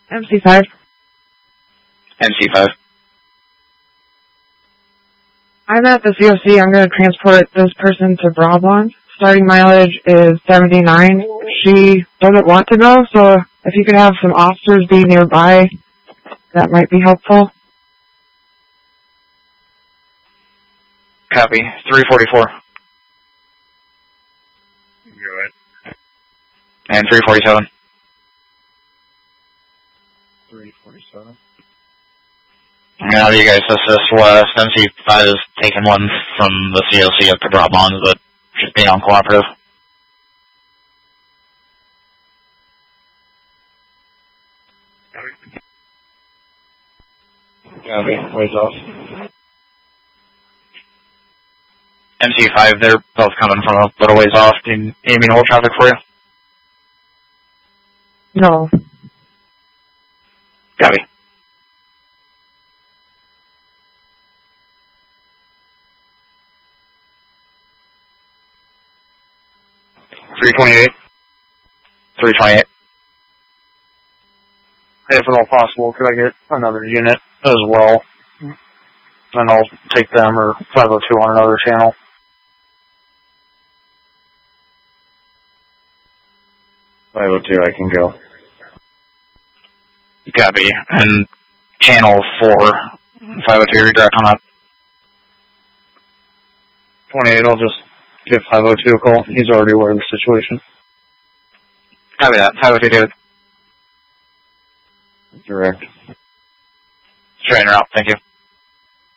MC5. MC5. I'm at the COC. I'm going to transport this person to Brabant. Starting mileage is 79. She doesn't want to go, so if you could have some officers be nearby, that might be helpful. Copy. 344. Go ahead. And 347. 347. Now you guys assist West. MC5 is taking one from the COC up to Brabant, but just being uncooperative. Copy. Ways off. MC5, they're both coming from a little ways off. Do you need me to hold traffic for you? No. Copy. $328. $328. If at all possible, could I get another unit as well? And I'll take them or 502 on another channel. I can go. Copy. And channel 4, 502, redirect on that. 28, I'll just give 502 a call. He's already aware of the situation. Copy that. 502, David. Direct. Straight and route. Thank you.